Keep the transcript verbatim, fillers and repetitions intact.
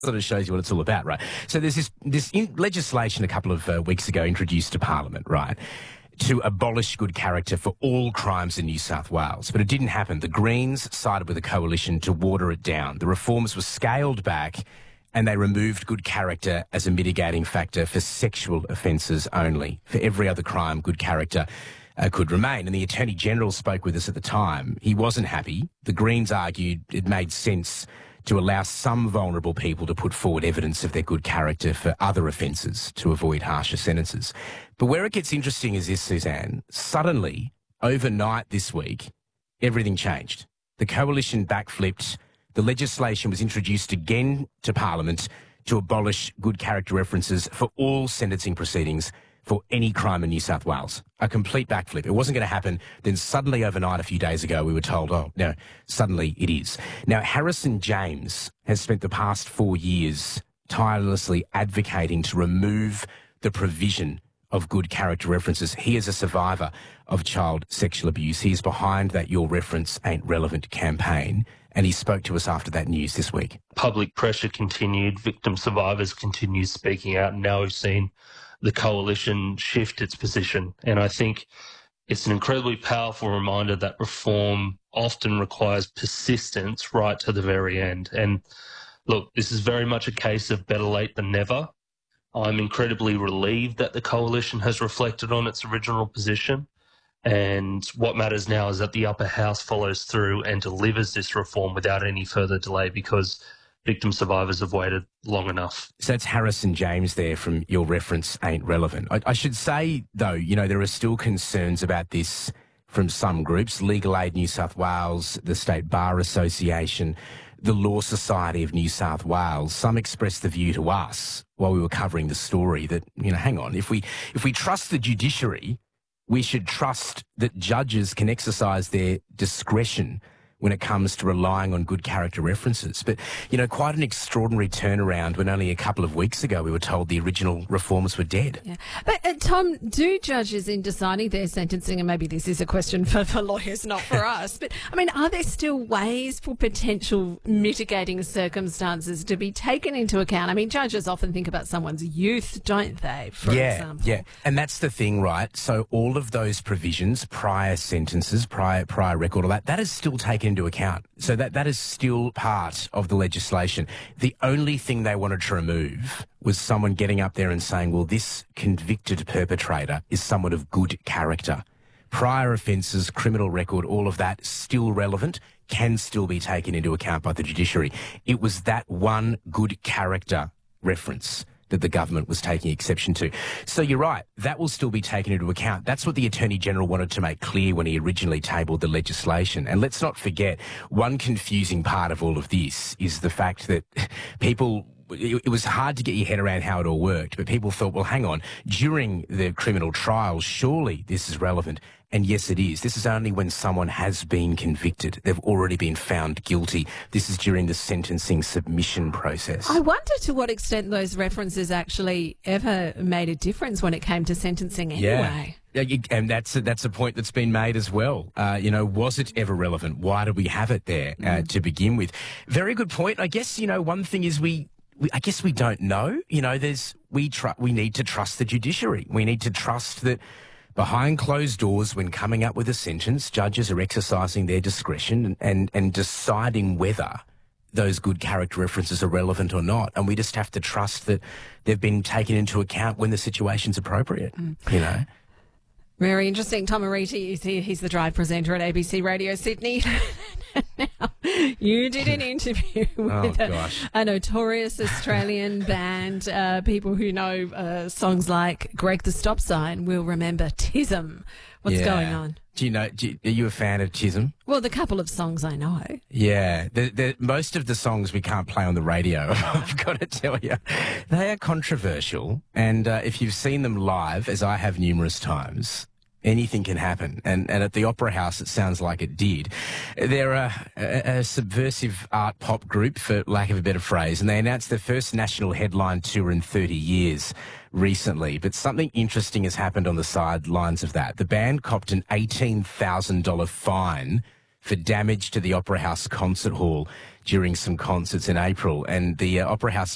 sort of shows you what it's all about, right? So there's this this in legislation a couple of uh, weeks ago introduced to Parliament, right, to abolish good character for all crimes in New South Wales. But it didn't happen. The Greens sided with the Coalition to water it down. The reforms were scaled back and they removed good character as a mitigating factor for sexual offences only. For every other crime, good character uh, could remain. And the Attorney-General spoke with us at the time. He wasn't happy. The Greens argued it made sense to allow some vulnerable people to put forward evidence of their good character for other offences to avoid harsher sentences. But where it gets interesting is this, Suzanne. Suddenly, overnight this week, everything changed. The Coalition backflipped. The legislation was introduced again to Parliament to abolish good character references for all sentencing proceedings for any crime in New South Wales. A complete backflip. It wasn't going to happen. Then suddenly overnight a few days ago we were told, oh, no, suddenly it is. Now, Harrison James has spent the past four years tirelessly advocating to remove the provision of good character references. He is a survivor of child sexual abuse. He is behind that Your Reference Ain't Relevant campaign, and he spoke to us after that news this week. Public pressure continued, victim survivors continued speaking out, and now we've seen the Coalition shift its position. And I think it's an incredibly powerful reminder that reform often requires persistence right to the very end. And look, this is very much a case of better late than never. I'm incredibly relieved that the Coalition has reflected on its original position. And what matters now is that the upper house follows through and delivers this reform without any further delay, because victim survivors have waited long enough. So it's Harrison James there from Your Reference Ain't Relevant. I, I should say, though, you know, there are still concerns about this from some groups. Legal Aid New South Wales, the State Bar Association, the Law Society of New South Wales. Some expressed the view to us while we were covering the story that, you know, hang on, if we if we trust the judiciary, we should trust that judges can exercise their discretion when it comes to relying on good character references. But, you know, quite an extraordinary turnaround when only a couple of weeks ago we were told the original reforms were dead. Yeah. But, uh, Tom, do judges in deciding their sentencing, and maybe this is a question for, for lawyers, not for us, but, I mean, are there still ways for potential mitigating circumstances to be taken into account? I mean, judges often think about someone's youth, don't they, for yeah, example? Yeah, and that's the thing, right? So all of those provisions, prior sentences, prior prior record, all that, that is still taken into account. So that, that is still part of the legislation. The only thing they wanted to remove was someone getting up there and saying, well, this convicted perpetrator is someone of good character. Prior offences, criminal record, all of that, still relevant, can still be taken into account by the judiciary. It was that one good character reference that the government was taking exception to. So you're right, that will still be taken into account. That's what the Attorney-General wanted to make clear when he originally tabled the legislation. And let's not forget, one confusing part of all of this is the fact that people... It was hard to get your head around how it all worked, but people thought, well, hang on, during the criminal trial, surely this is relevant. And yes, it is. This is only when someone has been convicted. They've already been found guilty. This is during the sentencing submission process. I wonder to what extent those references actually ever made a difference when it came to sentencing anyway. Yeah. And that's a, that's a point that's been made as well. Uh, you know, was it ever relevant? Why did we have it there uh, mm. to begin with? Very good point. I guess, you know, one thing is we... We, I guess we don't know. You know, there's we tr- we need to trust the judiciary. We need to trust that behind closed doors, when coming up with a sentence, judges are exercising their discretion and, and, and deciding whether those good character references are relevant or not. And we just have to trust that they've been taken into account when the situation's appropriate, mm. you know. Very interesting. Tom Ariti is here. He's the Drive presenter at A B C Radio Sydney. Now, you did an interview with oh, a, a notorious Australian band. Uh, people who know uh, songs like Greg the Stop Sign will remember Tism. What's yeah. going on? Do you know? Do you, are you a fan of Tism? Well, the couple of songs I know. Yeah, the, the, most of the songs we can't play on the radio. I've got to tell you, they are controversial, and uh, if you've seen them live, as I have numerous times, anything can happen. And, and at the Opera House, it sounds like it did. They're a, a, a subversive art pop group, for lack of a better phrase, and they announced their first national headline tour in thirty years recently. But something interesting has happened on the sidelines of that. The band copped an eighteen thousand dollars fine for damage to the Opera House concert hall during some concerts in April. And the uh, Opera House